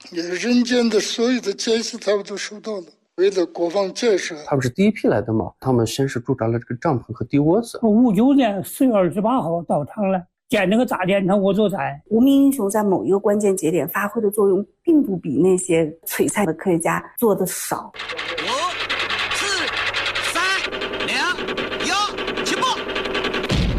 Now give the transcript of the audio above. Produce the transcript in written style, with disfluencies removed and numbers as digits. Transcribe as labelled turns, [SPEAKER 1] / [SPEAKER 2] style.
[SPEAKER 1] 人间的所有的艰辛他们都受到了。为了国防建设，
[SPEAKER 2] 他们是第一批来的嘛，他们先是驻扎了这个帐篷和地窝子。
[SPEAKER 3] 59年4月28号到场了，建这个炸电厂我做在。
[SPEAKER 4] 无名英雄在某一个关键节点发挥的作用，并不比那些璀璨的科学家做的少。